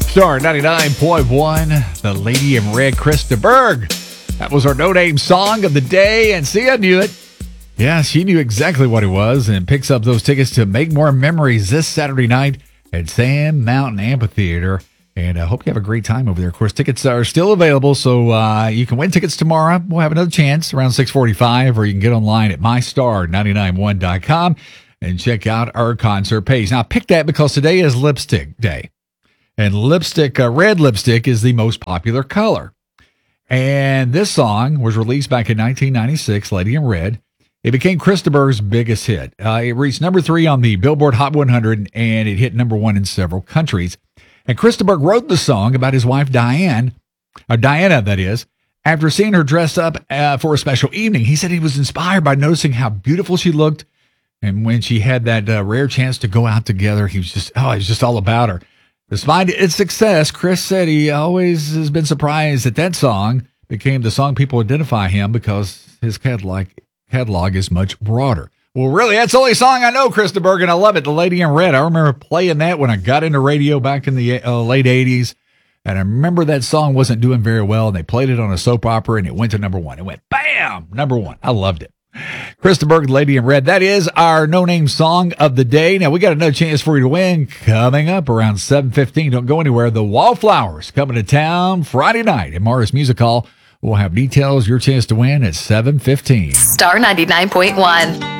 Star 99.1, the Lady in Red, Krista Berg. That was our no-name song of the day, and see, I knew it. Yeah, she knew exactly what it was and picks up those tickets to Make More Memories this Saturday night at Sand Mountain Amphitheater. And I hope you have a great time over there. Of course, tickets are still available, so you can win tickets tomorrow. We'll have another chance around 6:45, or you can get online at mystar991.com and check out our concert page. Now, I picked that because today is Lipstick Day. And lipstick, red lipstick is the most popular color. And this song was released back in 1996, Lady in Red. It became Krista Berg's biggest hit. It reached number 3 on the Billboard Hot 100, and it hit number 1 in several countries. And Krista Berg wrote the song about his wife, Diana, that is. After seeing her dressed up for a special evening, he said he was inspired by noticing how beautiful she looked. And when she had that rare chance to go out together, he was just all about her. Despite its success, Chris said he always has been surprised that song became the song people identify him because his catalog is much broader. Well, really, that's the only song I know, Krista Berg, and I love it, The Lady in Red. I remember playing that when I got into radio back in the late 80s, and I remember that song wasn't doing very well, and they played it on a soap opera, and it went to number 1. It went, bam, number 1. I loved it. Krista Berg, Lady in Red. That is our no-name song of the day. Now, we got another chance for you to win coming up around 7:15. Don't go anywhere. The Wallflowers coming to town Friday night at Morris Music Hall. We'll have details, your chance to win at 7:15. Star 99.1.